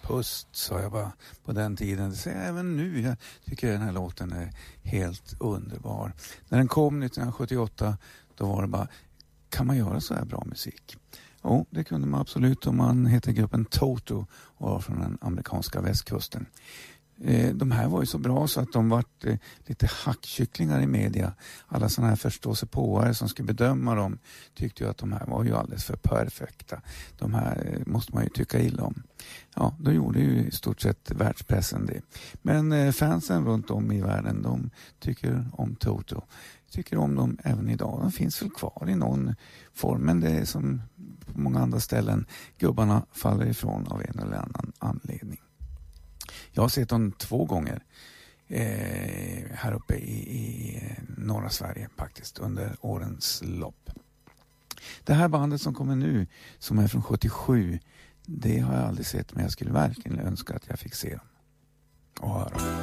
pust, sa jag bara på den tiden. Det säger jag även nu. Jag tycker den här låten är helt underbar. När den kom 1978, då var det bara, kan man göra så här bra musik? Jo, det kunde man absolut, om man heter gruppen Toto och var från den amerikanska västkusten. De här var ju så bra så att de var lite hackkycklingar i media. Alla sådana här förståsigpåare som skulle bedöma dem tyckte ju att de här var ju alldeles för perfekta. De här måste man ju tycka illa om. Ja, då gjorde ju i stort sett världspressen det. Men fansen runt om i världen, de tycker om Toto. Tycker om dem även idag. De finns väl kvar i någon form, men det är som på många andra ställen. Gubbarna faller ifrån av en eller annan anledning. Jag har sett dem 2 gånger här uppe i norra Sverige faktiskt under årens lopp. Det här bandet som kommer nu, som är från 77, det har jag aldrig sett, men jag skulle verkligen önska att jag fick se dem och höra.